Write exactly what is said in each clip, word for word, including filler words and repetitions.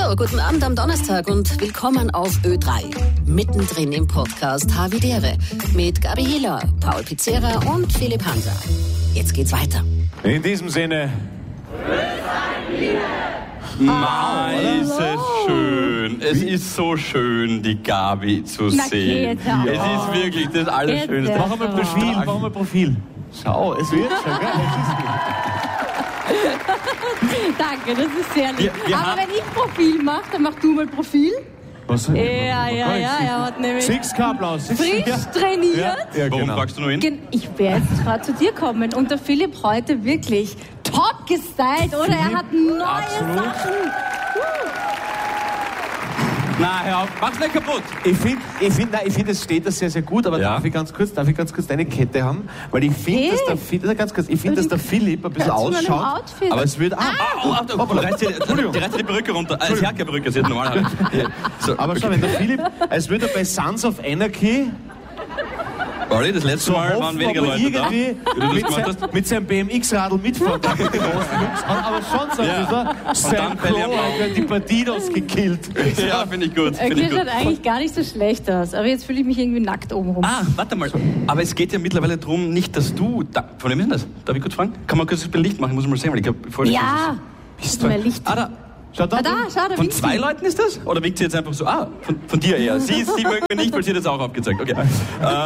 So, guten Abend am Donnerstag und willkommen auf Ö drei. Mittendrin im Podcast Havidere mit Gabi Hiller, Paul Pizzera und Philipp Hanser. Jetzt geht's weiter. In diesem Sinne... Ma, ist es schön. Es ist so schön, die Gabi zu Na, sehen. geht ja. Es ist wirklich das Allerschönste. Geht ja. Machen wir Profil, machen wir Profil. Schau, es wird schon, gell? Danke, das ist sehr lieb. Wir- wir Aber haben- wenn ich Profil mache, dann mach du mal Profil. Was? Ja, ja, ja, er hat nämlich Six-K-Applaus. frisch trainiert. Ja, Warum genau. fragst du nur ihn? Gen- Ich werde jetzt gerade zu dir kommen und der Philipp heute wirklich top gestylt, oder? Er hat neue absolut. Sachen. Na, hör auf, mach's nicht kaputt. Ich finde, ich find, ich find, es steht das sehr, sehr gut, aber Ja. darf ich ganz kurz, darf ich ganz kurz deine Kette haben? Weil ich finde, Hey. dass der, Fi- na, ganz kurz, ich finde, dass der Philipp ein bisschen Zu meinem ausschaut, Outfit. aber es wird... Ah, Oh, oh, oh, du reißt dir die, reißt dir die Perücke runter. Äh, die Perücke, sie hat normal. So, aber schau, wenn der Philipp, als würde er bei Sons of Anarchy Pauli, das letzte so Mal hoffen, waren weniger ob er Leute da. irgendwie Wie du das mit, gemacht sein, hast. mit seinem B M X-Radl mitfahren darf. Die großen Jungs haben aber schon so Ja. ein bisschen Sam dann Belly am Crow Bauch. hat die Partidos gekillt. Ja, finde ich gut. Er Find ich sieht gut. halt eigentlich gar nicht so schlecht aus, aber jetzt fühle ich mich irgendwie nackt oben rum. Ah, warte mal. Aber es geht ja mittlerweile darum, nicht, dass du... Da, von wem ist denn das? Darf ich kurz fragen? Kann man kurz das Bild Licht machen? Muss ich mal sehen, weil ich glaube... bevor ich- Ja, ist mal Licht. Ah, da. Schau da, Ah, da, schau, da Von winkt zwei sie. Leuten ist das? Oder wiegt sie jetzt einfach so? Ah, von, von dir eher. Sie, sie mögen wir nicht, weil sie hat das auch aufgezeigt. Okay. Äh,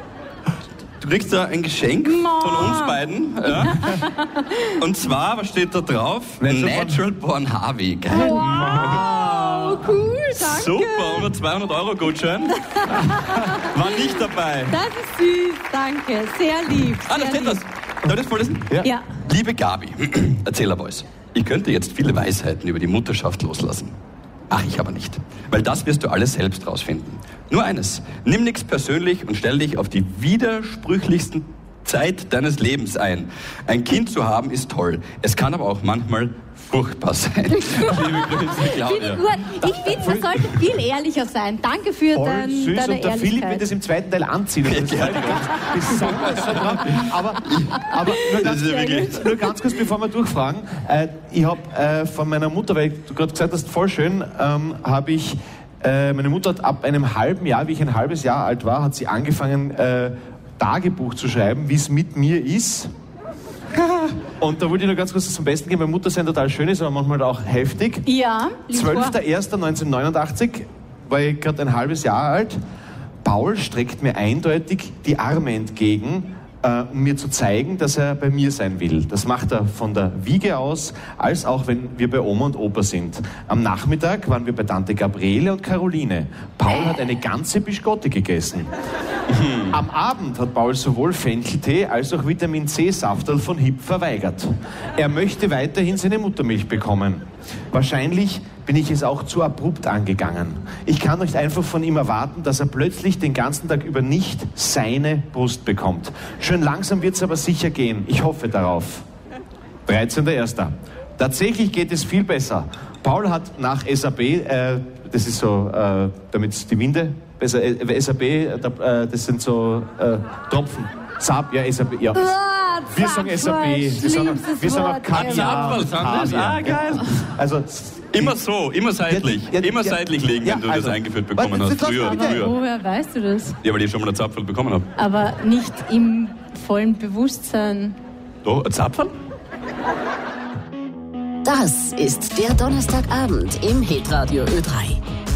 du kriegst da ein Geschenk von uns beiden. Ja. Und zwar, was steht da drauf? Natural Born Harvey. Geil. Wow, cool, danke. Super, und zweihundert Euro Gutschein. War nicht dabei. Das ist süß, danke. Sehr lieb. Ah, da sehr steht lieb. das. Darf ich das vorlesen? Ja. Liebe Gabi, Erzählervoice, ich könnte jetzt viele Weisheiten über die Mutterschaft loslassen. Ach, ich aber nicht. Weil das wirst du alles selbst rausfinden. Nur eines, nimm nichts persönlich und stell dich auf die widersprüchlichsten Zeit deines Lebens ein. Ein Kind zu haben ist toll. Es kann aber auch manchmal furchtbar sein. Liebe Grüße, Finde Claudia. ich gut. Ich finde, man sollte viel ehrlicher sein. Danke für Voll dein, süß deine und der Philipp wird Ehrlichkeit. das im zweiten Teil anziehen. Und das ist halt ganz besonders so drauf. Aber, aber nur, ganz, Das ist ja wirklich- nur ganz kurz, bevor wir durchfragen. Äh, ich habe äh, von meiner Mutter, weil du gerade gesagt hast, voll schön, ähm, habe ich, äh, meine Mutter hat ab einem halben Jahr, wie ich ein halbes Jahr alt war, hat sie angefangen, äh, Tagebuch zu schreiben, wie es mit mir ist. Und da wollte ich nur ganz kurz zum Besten geben, meine Mutter sein total schön ist, aber manchmal auch heftig. Ja, lies vor. zwölfter erster neunzehnhundertneunundachtzig war ich gerade ein halbes Jahr alt. Paul streckt mir eindeutig die Arme entgegen, äh, um mir zu zeigen, dass er bei mir sein will. Das macht er von der Wiege aus, als auch wenn wir bei Oma und Opa sind. Am Nachmittag waren wir bei Tante Gabriele und Caroline. Paul hat eine ganze Biscotti gegessen. Am Abend hat Paul sowohl Fencheltee als auch Vitamin C-Safterl von Hip verweigert. Er möchte weiterhin seine Muttermilch bekommen. Wahrscheinlich bin ich es auch zu abrupt angegangen. Ich kann nicht einfach von ihm erwarten, dass er plötzlich den ganzen Tag über nicht seine Brust bekommt. Schön langsam wird es aber sicher gehen. Ich hoffe darauf. dreizehnter erster Tatsächlich geht es viel besser. Paul hat nach S A B, äh, das ist so, äh, damit die Winde besser, äh, S A B, äh, das sind so äh, Tropfen. Saab, ja, S A B, ja. Ah, Wir sagen S A B, wir sagen, schlimmstes wir sagen auch Wort Kaviar. ever. Kaviar. Ah, geil. Also, Immer so, immer seitlich. Ja, ja, immer ja. seitlich legen, Ja, wenn du also, das eingeführt bekommen was- hast. lass Früher, mal bitte. früher. Woher weißt du das? Ja, weil ich schon mal einen Zapfel bekommen habe. Aber nicht im vollen Bewusstsein. Doch, ein Zapfel? Das ist der Donnerstagabend im Hitradio Ö drei.